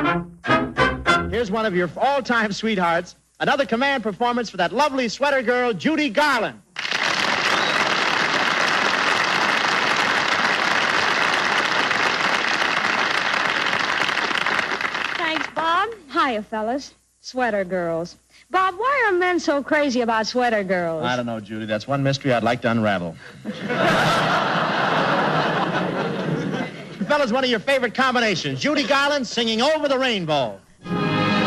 Here's one of your all-time sweethearts. Another command performance for that lovely sweater girl, Judy Garland. Thanks, Bob. Hiya, fellas. Sweater girls. Bob, why are men so crazy about sweater girls? I don't know, Judy. That's one mystery I'd like to unravel. Fellas, one of your favorite combinations. Judy Garland singing Over the Rainbow.